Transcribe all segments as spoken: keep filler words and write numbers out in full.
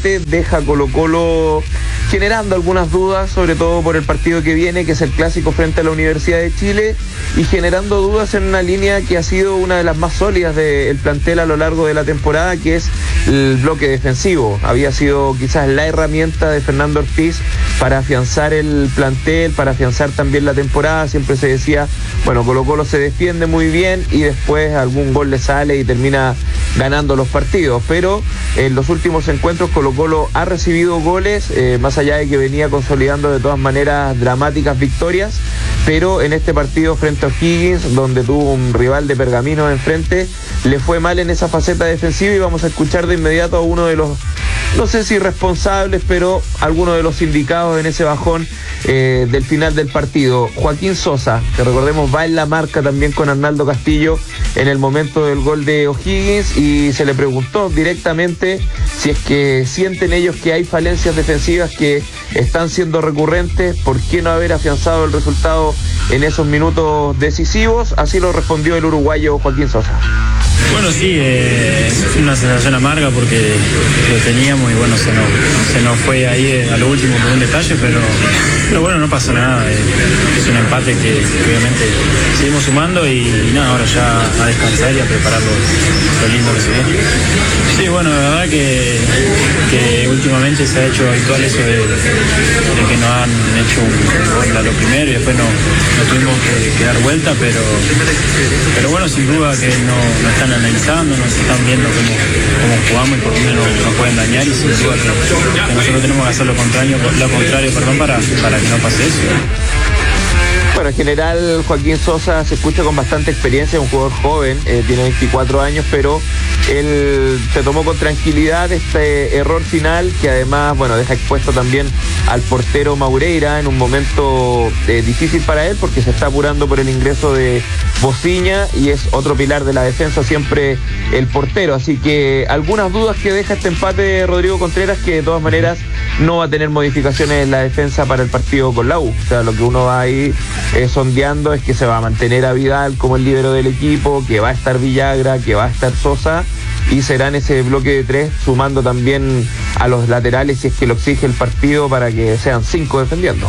empate deja a Colo-Colo generando algunas dudas, sobre todo por el partido que viene, que es el clásico frente a la Universidad de Chile, y generando dudas en una línea que ha sido una de las más sólidas del plantel a lo largo de la temporada, que es el bloque defensivo. Había sido quizás la herramienta de Fernando Ortiz para afianzar el plantel, para afianzar también la temporada. Siempre se decía, bueno, Colo-Colo se defiende muy bien y después algún gol le sale y termina ganando los partidos, pero en los últimos encuentros Colo-Colo ha recibido goles, eh, más allá de que venía consolidando de todas maneras dramáticas victorias, pero en este partido frente a O'Higgins, donde tuvo un rival de pergamino enfrente, le fue mal en esa faceta defensiva, y vamos a escuchar de inmediato a uno de los, no sé si responsables, pero alguno de los indicados en ese bajón eh, del final del partido, Joaquín Sosa, que recordemos va en la marca también con Arnaldo Castillo en el momento del gol de O'Higgins, y se le preguntó directamente si es que sienten ellos que hay falencias defensivas que están siendo recurrentes, por qué no haber afianzado el resultado en esos minutos decisivos. Así lo respondió el uruguayo Joaquín Sosa. Bueno, sí, eh, es una sensación amarga porque lo teníamos y bueno, se nos, se nos fue ahí a lo último por un detalle, pero, pero bueno, no pasa nada. Eh, es un empate que, que obviamente seguimos sumando y, y nada, ahora ya a descansar y a preparar lo, lo lindo que se viene. Sí, bueno, la verdad que, que últimamente se ha hecho habitual eso de, de que nos han hecho un gol a lo primero y después no, no tuvimos que, que dar vuelta, pero, pero bueno, sin duda que no, no están analizando, nos están viendo cómo, cómo jugamos y por dónde nos, nos pueden dañar, y sin duda que, que nosotros tenemos que hacer lo contrario, lo contrario perdón, para, para que no pase eso. Bueno, en general Joaquín Sosa se escucha con bastante experiencia, es un jugador joven, eh, tiene veinticuatro años, pero él se tomó con tranquilidad este error final, que además, bueno, deja expuesto también al portero Maureira en un momento eh, difícil para él, porque se está apurando por el ingreso de Bociña y es otro pilar de la defensa siempre el portero. Así que algunas dudas que deja este empate de Rodrigo Contreras, que de todas maneras no va a tener modificaciones en la defensa para el partido con la U. O sea, lo que uno va ahí eh, sondeando es que se va a mantener a Vidal como el líbero del equipo, que va a estar Villagra, que va a estar Sosa, y será en ese bloque de tres, sumando también a los laterales si es que lo exige el partido, para que sean cinco defendiendo.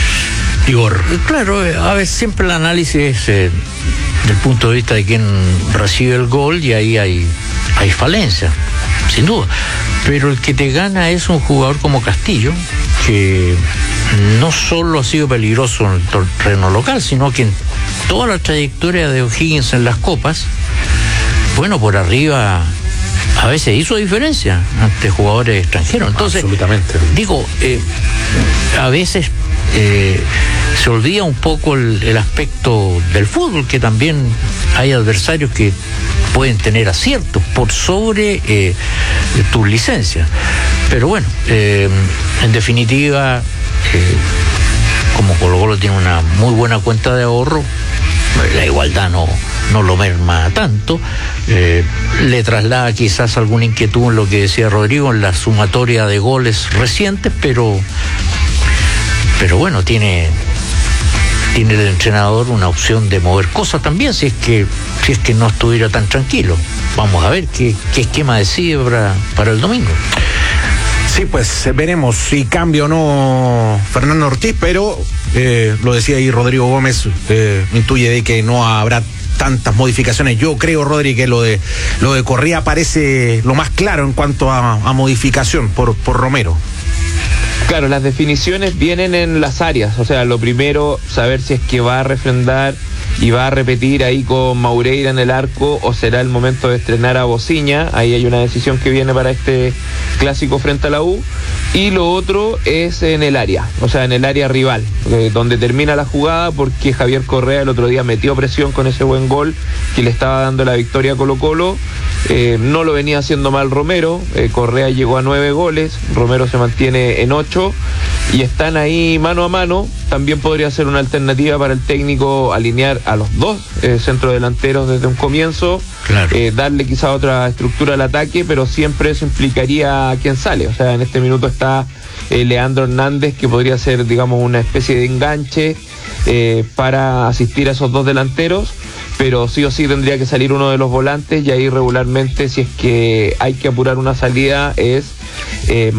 Igor. Claro, a ver, siempre el análisis es eh, del punto de vista de quien recibe el gol, y ahí hay, hay falencia, sin duda. Pero el que te gana es un jugador como Castillo, que no solo ha sido peligroso en el terreno local, sino que en toda la trayectoria de O'Higgins en las copas, bueno, por arriba a veces hizo diferencia ante jugadores extranjeros. Entonces, absolutamente. Digo, eh, a veces eh, se olvida un poco el, el aspecto del fútbol, que también hay adversarios que pueden tener aciertos por sobre eh, tus licencias. Pero bueno, eh, en definitiva, eh, como Colo-Colo tiene una muy buena cuenta de ahorro, la igualdad no, no lo merma tanto, eh, le traslada quizás alguna inquietud en lo que decía Rodrigo, en la sumatoria de goles recientes, pero, pero bueno, tiene... tiene el entrenador una opción de mover cosas también, si es que si es que no estuviera tan tranquilo. Vamos a ver qué, qué esquema decide para, para el domingo. Sí, pues veremos si cambia o no Fernando Ortiz, pero eh, lo decía ahí Rodrigo Gómez, eh, intuye de que no habrá tantas modificaciones. Yo creo, Rodri, que lo de lo de Correa parece lo más claro en cuanto a, a modificación por, por Romero. Claro, las definiciones vienen en las áreas, o sea, lo primero, saber si es que va a refrendar y va a repetir ahí con Maureira en el arco, o será el momento de estrenar a Bociña. Ahí hay una decisión que viene para este clásico frente a la U. Y lo otro es en el área, o sea, en el área rival, eh, donde termina la jugada, porque Javier Correa el otro día metió presión con ese buen gol que le estaba dando la victoria a Colo-Colo. Eh, no lo venía haciendo mal Romero, eh, Correa llegó a nueve goles, Romero se mantiene en ocho, y están ahí mano a mano. También podría ser una alternativa para el técnico alinear a los dos eh, centrodelanteros desde un comienzo, claro. eh, darle quizá otra estructura al ataque, pero siempre eso implicaría a quién sale. O sea, en este minuto está eh, Leandro Hernández, que podría ser, digamos, una especie de enganche eh, para asistir a esos dos delanteros, pero sí o sí tendría que salir uno de los volantes, y ahí regularmente, si es que hay que apurar una salida, es eh,